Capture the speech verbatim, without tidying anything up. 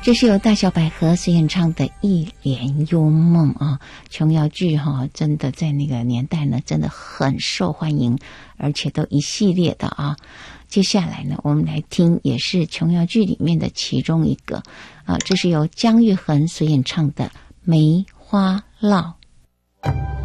这是由大小百合所演唱的《一帘幽梦》啊，琼瑶剧哈、哦，真的在那个年代呢，真的很受欢迎，而且都一系列的啊。接下来呢，我们来听也是琼瑶剧里面的其中一个啊，这是由姜育恒所演唱的《梅花烙》。